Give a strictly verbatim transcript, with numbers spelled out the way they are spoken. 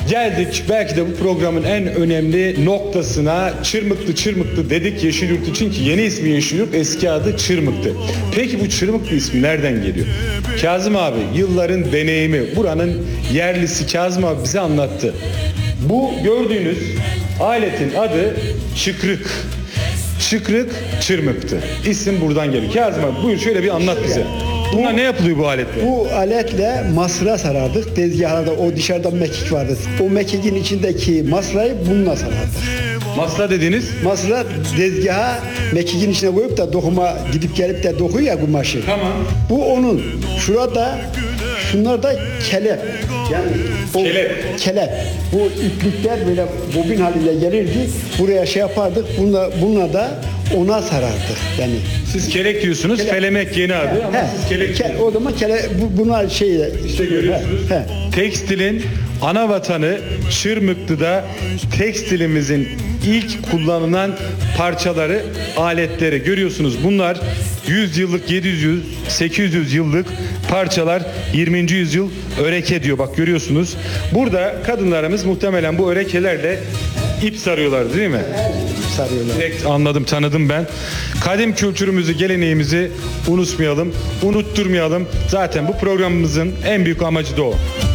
Geldik belki de bu programın en önemli noktasına. Çırmıklı Çırmıklı dedik Yeşilyurt için ki yeni ismi Yeşilyurt, eski adı Çırmık'tı. Peki bu Çırmıklı ismi nereden geliyor? Kazım abi yılların deneyimi, buranın yerlisi Kazım abi bize anlattı. Bu gördüğünüz aletin adı çıkrık. Çıkrık Çırmık'tı. İsim buradan geliyor. Kazım abi buyur şöyle bir anlat bize. Bunlar ne yapılıyor bu aletle? Bu aletle masra sarardık. Tezgahlarda o dışarıda mekik vardı. O mekikin içindeki masrayı bununla sarardık. Masla dediğiniz? Masra tezgaha mekikin içine koyup da dokuma gidip gelip de dokuyor ya kumaşı. Tamam. Bu onun. Şurada şunlar da kelep. Yani o Kelep. kelep. Bu iplikler böyle bobin halinde gelirdi. Buraya şey yapardık. Bununla, bununla da ona sarardık. Yani Siz kelek diyorsunuz, Kelek. felemek yeni adı ama he, siz kelek ke, o zaman kele bu, bunlar şey İşte görüyorsunuz. He, he. Tekstilin ana vatanı Çırmıklı'da tekstilimizin ilk kullanılan parçaları, aletleri görüyorsunuz. Bunlar yüz yıllık, yedi yüz, sekiz yüz yıllık parçalar, yirminci yüzyıl öreke diyor. Bak görüyorsunuz. Burada kadınlarımız muhtemelen bu örekelerle ip sarıyorlar değil mi? Sarıyorlar. Direkt anladım, tanıdım ben. Kadim kültürümüzü, geleneğimizi unutmayalım, unutturmayalım. Zaten bu programımızın en büyük amacı da o.